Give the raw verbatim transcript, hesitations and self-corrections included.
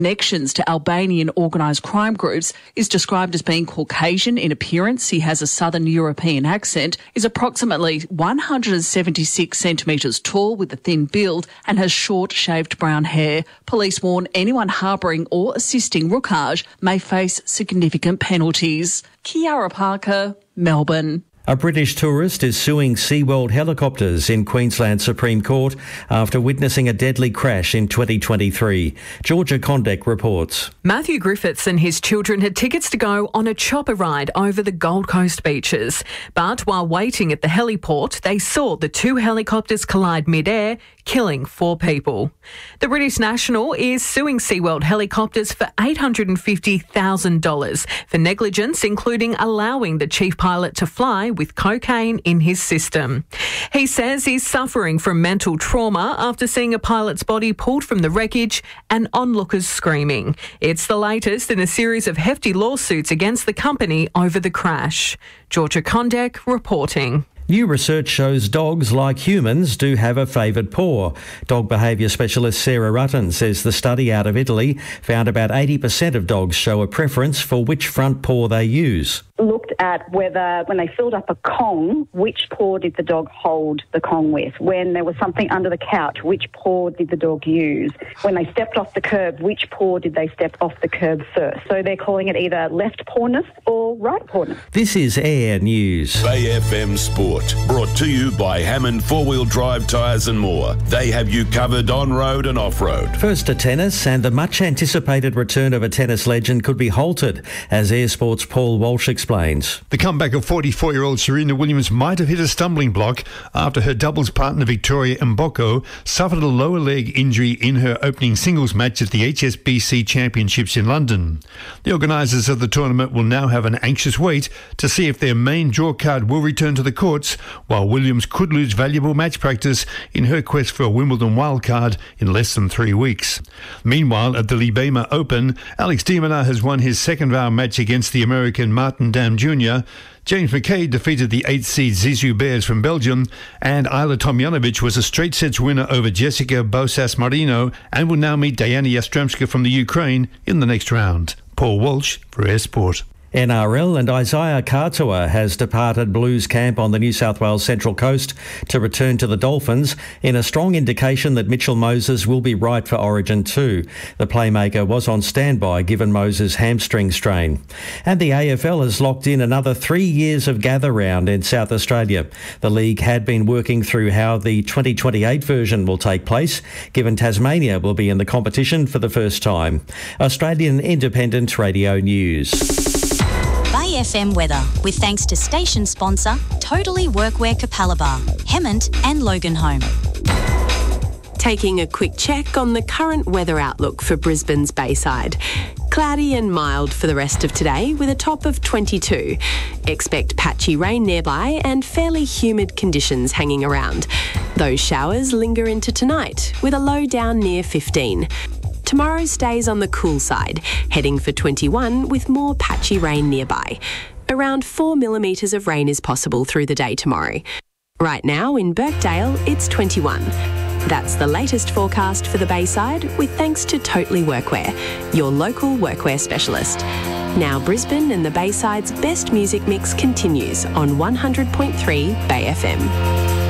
connections to Albanian organised crime groups, is described as being Caucasian in appearance. He has a southern European accent, is approximately one hundred seventy-six centimetres tall with a thin build and has short shaved brown hair. Police warn anyone harbouring or assisting Rukaj may face significant penalties. Kiara Parker, Melbourne. A British tourist is suing SeaWorld Helicopters in Queensland Supreme Court after witnessing a deadly crash in twenty twenty-three. Georgia Condek reports. Matthew Griffiths and his children had tickets to go on a chopper ride over the Gold Coast beaches. But while waiting at the heliport, they saw the two helicopters collide mid-air, killing four people. The British national is suing SeaWorld Helicopters for eight hundred fifty thousand dollars for negligence, including allowing the chief pilot to fly with cocaine in his system. He says he's suffering from mental trauma after seeing a pilot's body pulled from the wreckage and onlookers screaming. It's the latest in a series of hefty lawsuits against the company over the crash. Georgia Condek reporting. New research shows dogs, like humans, do have a favoured paw. Dog behaviour specialist Sarah Rutten says the study out of Italy found about eighty percent of dogs show a preference for which front paw they use. Looked at whether, when they filled up a Kong, which paw did the dog hold the Kong with? When there was something under the couch, which paw did the dog use? When they stepped off the curb, which paw did they step off the curb first? So they're calling it either left pawness or right pawness. This is Air News. Bay F M Sport, brought to you by Hammond Four-Wheel Drive Tyres and More. They have you covered on-road and off-road. First to tennis, and the much-anticipated return of a tennis legend could be halted, as Air Sport's Paul Walsh explains. The comeback of forty-four-year-old Serena Williams might have hit a stumbling block after her doubles partner Victoria Mboko suffered a lower leg injury in her opening singles match at the H S B C Championships in London. The organisers of the tournament will now have an anxious wait to see if their main draw card will return to the courts, while Williams could lose valuable match practice in her quest for a Wimbledon wildcard in less than three weeks. Meanwhile, at the Libema Open, Alex de Minaur has won his second round match against the American Martin Dam Junior James McCabe defeated the eighth seed Zizou Bears from Belgium, and Ayla Tomljanovic was a straight sets winner over Jessica Bosas Marino and will now meet Diana Yastremska from the Ukraine in the next round. Paul Walsh for Air Sport. N R L, and Isaiah Katoa has departed Blues camp on the New South Wales Central Coast to return to the Dolphins in a strong indication that Mitchell Moses will be right for Origin two. The playmaker was on standby given Moses' hamstring strain. And the A F L has locked in another three years of gather round in South Australia. The league had been working through how the twenty twenty-eight version will take place, given Tasmania will be in the competition for the first time. Australian Independent Radio News. Bay F M weather, with thanks to station sponsor Totally Workwear Capalaba, Hemmant and Loganholme. Taking a quick check on the current weather outlook for Brisbane's Bayside. Cloudy and mild for the rest of today with a top of twenty-two. Expect patchy rain nearby and fairly humid conditions hanging around. Those showers linger into tonight with a low down near fifteen. Tomorrow stays on the cool side, heading for twenty-one with more patchy rain nearby. Around four millimetres of rain is possible through the day tomorrow. Right now in Birkdale, it's twenty-one. That's the latest forecast for the Bayside with thanks to Totally Workwear, your local workwear specialist. Now Brisbane and the Bayside's best music mix continues on one hundred point three Bay F M.